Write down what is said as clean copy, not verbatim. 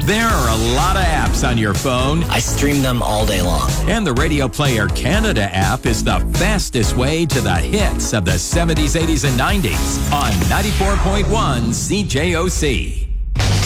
There are a lot of apps on your phone, I stream them all day long. and the Radio Player Canada app is the fastest way to the hits of the 70s, 80s, and 90s on 94.1 CJOC.